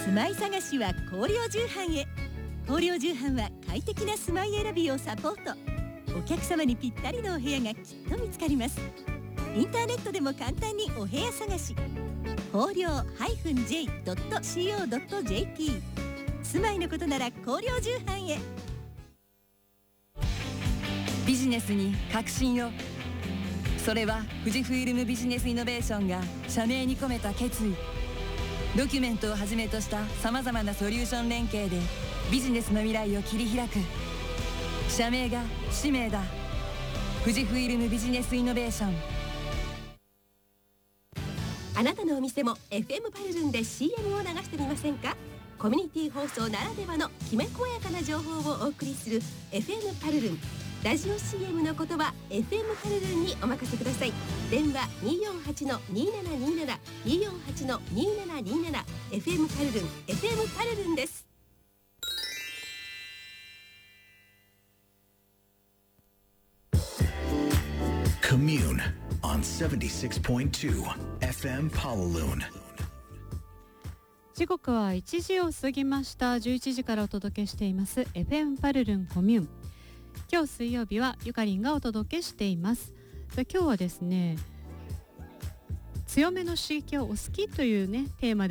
住まい探しは光陵重版へ。光陵重版は快適な住まい選びをサポート。お客様にぴったりのお部屋がきっと見つかります。インターネットでも簡単にお部屋探し。光陵 -j.co.jp。 住まいのことなら光陵重版へ。 ビジネスに革新を。それは富士フイルムビジネスイノベーションが社名に込めた決意。ドキュメントをはじめとしたさまざまなソリューション連携でビジネスの未来を切り開く。社名が使命だ。富士フイルムビジネスイノベーション。 あなたのお店も FM パルルンで CM を流してみませんか。コミュニティ放送ならではのきめ細やかな情報をお送りする FM パルルン。ラジオ CM のことは FM パルルンにお任せください。電話 248-2727 248-2727 FM パルルン FM パルルンです。 Commune on 76.2 FM Palaloon。 時刻は1時を過ぎました。11時からお届けしています FM パルルンコミューン。今日水曜日はゆかりんがお届けしています。今日はですね、強めの刺激をお好きというねテーマで